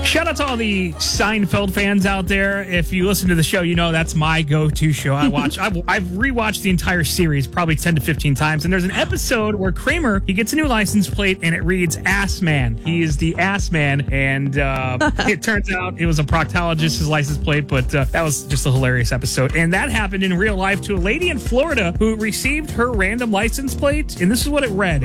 Shout out to all the Seinfeld fans out there. If you listen to the show, you know that's my go-to show. I've rewatched the entire series probably 10 to 15 times. And there's an episode where Kramer, he gets a new license plate and it reads Ass Man. He is the Ass Man. And it turns out it was a proctologist's license plate, but that was just a hilarious episode. And that happened in real life to a lady in Florida who received her random license plate. And this is what it read,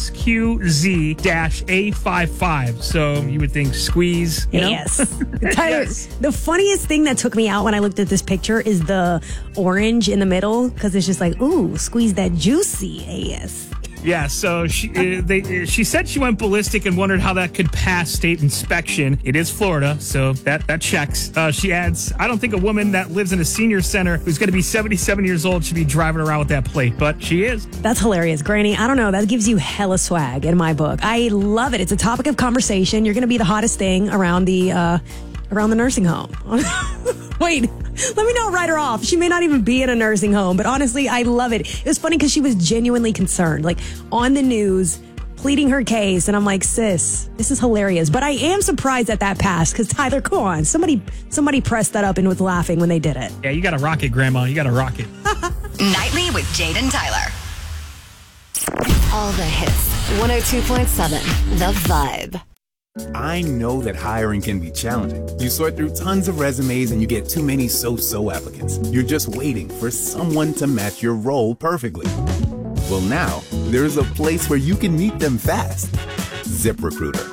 SQZ-A55. So you would think squeeze, you know? Yes. Tyler, yes. The funniest thing that took me out when I looked at this picture is the orange in the middle, because it's just like, ooh, squeeze that juicy ass. Yeah, so she said she went ballistic and wondered how that could pass state inspection. It is Florida, so that checks. She adds, I don't think a woman that lives in a senior center who's going to be 77 years old should be driving around with that plate, but she is. That's hilarious, Granny. I don't know. That gives you hella swag in my book. I love it. It's a topic of conversation. You're going to be the hottest thing around the nursing home. Wait, let me not write her off. She may not even be in a nursing home, but honestly, I love it. It was funny because she was genuinely concerned, like on the news, pleading her case. And I'm like, sis, this is hilarious. But I am surprised that passed because, Tyler, come on. Somebody pressed that up and was laughing when they did it. Yeah, you got to rock it, Grandma. You got to rock it. Nightly with Jade and Tyler. All the hits. 102.7 The Vibe. I know that hiring can be challenging. You sort through tons of resumes and you get too many so-so applicants. You're just waiting for someone to match your role perfectly. Well, now, there's a place where you can meet them fast. ZipRecruiter.